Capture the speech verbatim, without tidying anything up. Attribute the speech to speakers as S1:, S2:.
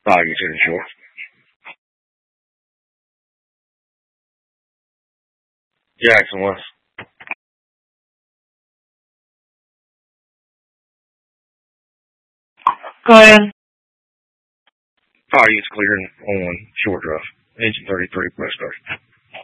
S1: Five, you in short. Jackson West.
S2: Go ahead.
S1: Fire is clear on short drive. Engine thirty-three, press start.